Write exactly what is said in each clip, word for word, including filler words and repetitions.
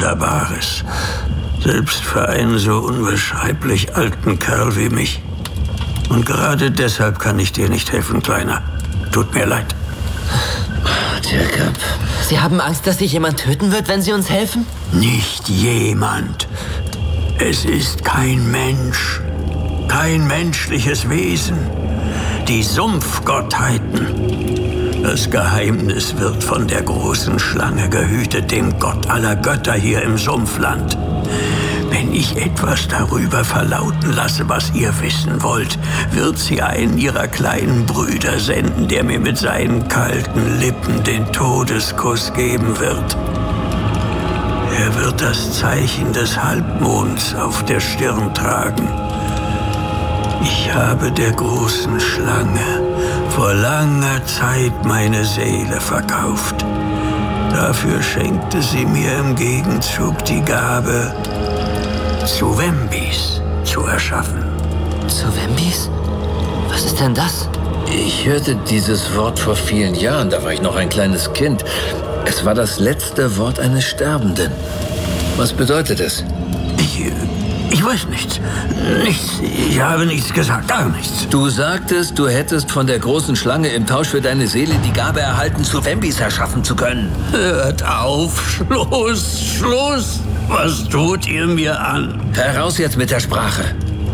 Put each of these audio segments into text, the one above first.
Wunderbares. Selbst für einen so unbeschreiblich alten Kerl wie mich. Und gerade deshalb kann ich dir nicht helfen, Kleiner. Tut mir leid. Jacob. Sie haben Angst, dass sich jemand töten wird, wenn Sie uns helfen? Nicht jemand. Es ist kein Mensch. Kein menschliches Wesen. Die Sumpfgottheiten. Das Geheimnis wird von der großen Schlange gehütet, dem Gott aller Götter hier im Sumpfland. Wenn ich etwas darüber verlauten lasse, was ihr wissen wollt, wird sie einen ihrer kleinen Brüder senden, der mir mit seinen kalten Lippen den Todeskuss geben wird. Er wird das Zeichen des Halbmonds auf der Stirn tragen. Ich habe der großen Schlange vor langer Zeit meine Seele verkauft. Dafür schenkte sie mir im Gegenzug die Gabe, Zuvembis zu erschaffen. Zuvembis? Was ist denn das? Ich hörte dieses Wort vor vielen Jahren, da war ich noch ein kleines Kind. Es war das letzte Wort eines Sterbenden. Was bedeutet es? Ich, ich weiß nichts. Nichts. Ich habe nichts gesagt, gar nichts. Du sagtest, du hättest von der großen Schlange im Tausch für deine Seele die Gabe erhalten, Zuvembis erschaffen zu können. Hört auf, Schluss, Schluss. Was tut ihr mir an? Heraus jetzt mit der Sprache.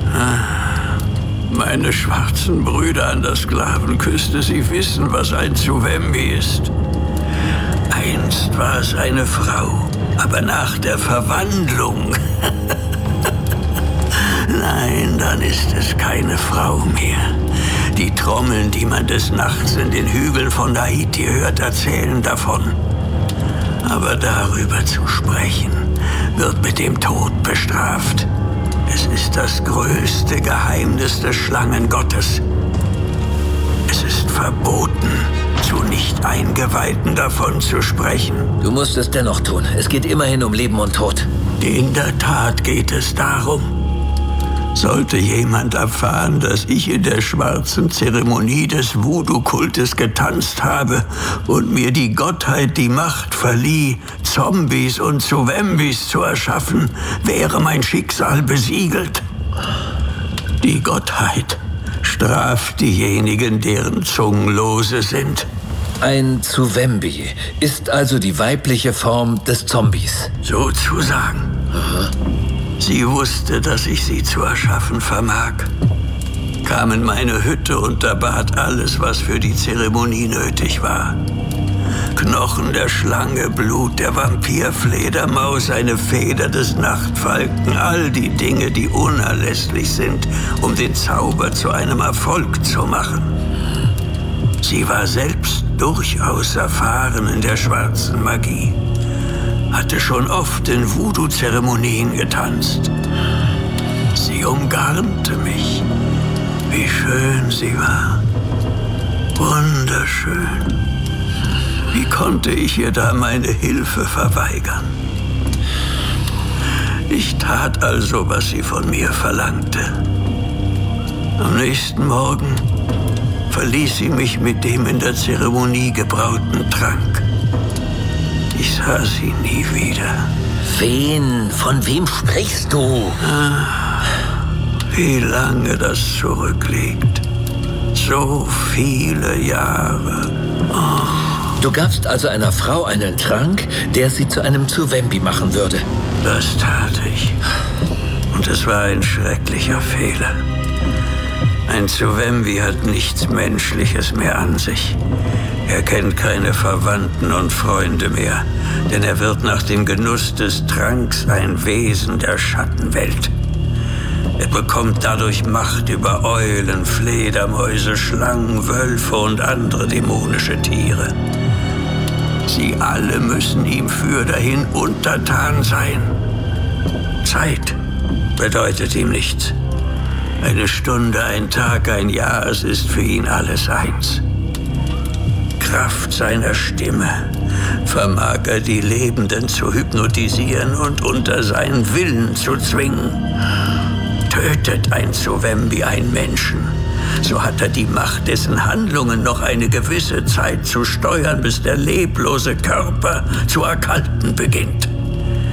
Meine schwarzen Brüder an der Sklavenküste, sie wissen, was ein Zuvembi ist. Einst war es eine Frau, aber nach der Verwandlung. Nein, dann ist es keine Frau mehr. Die Trommeln, die man des Nachts in den Hügeln von Haiti hört, erzählen davon. Aber darüber zu sprechen, wird mit dem Tod bestraft. Es ist das größte Geheimnis des Schlangengottes. Es ist verboten, zu Nicht-Eingeweihten davon zu sprechen. Du musst es dennoch tun. Es geht immerhin um Leben und Tod. In der Tat geht es darum. Sollte jemand erfahren, dass ich in der schwarzen Zeremonie des Voodoo-Kultes getanzt habe und mir die Gottheit die Macht verlieh, Zombies und Zuvembis zu erschaffen, wäre mein Schicksal besiegelt. Die Gottheit straft diejenigen, deren Zungen lose sind. Ein Zuvembi ist also die weibliche Form des Zombies. Sozusagen. Aha. Sie wusste, dass ich sie zu erschaffen vermag, kam in meine Hütte und erbat alles, was für die Zeremonie nötig war. Knochen der Schlange, Blut der Vampirfledermaus, eine Feder des Nachtfalken, all die Dinge, die unerlässlich sind, um den Zauber zu einem Erfolg zu machen. Sie war selbst durchaus erfahren in der schwarzen Magie. Hatte schon oft in Voodoo-Zeremonien getanzt. Sie umgarnte mich. Wie schön sie war. Wunderschön. Wie konnte ich ihr da meine Hilfe verweigern? Ich tat also, was sie von mir verlangte. Am nächsten Morgen verließ sie mich mit dem in der Zeremonie gebrauten Trank. Ich sah sie nie wieder. Wen? Von wem sprichst du? Ah, wie lange das zurückliegt. So viele Jahre. Oh. Du gabst also einer Frau einen Trank, der sie zu einem Zuvembi machen würde. Das tat ich. Und es war ein schrecklicher Fehler. Ein Zuvembi hat nichts Menschliches mehr an sich. Er kennt keine Verwandten und Freunde mehr, denn er wird nach dem Genuss des Tranks ein Wesen der Schattenwelt. Er bekommt dadurch Macht über Eulen, Fledermäuse, Schlangen, Wölfe und andere dämonische Tiere. Sie alle müssen ihm fürderhin untertan sein. Zeit bedeutet ihm nichts. Eine Stunde, ein Tag, ein Jahr, es ist für ihn alles eins. Kraft seiner Stimme vermag er die Lebenden zu hypnotisieren und unter seinen Willen zu zwingen. Tötet ein Zuvembi einen Menschen, so hat er die Macht, dessen Handlungen noch eine gewisse Zeit zu steuern, bis der leblose Körper zu erkalten beginnt.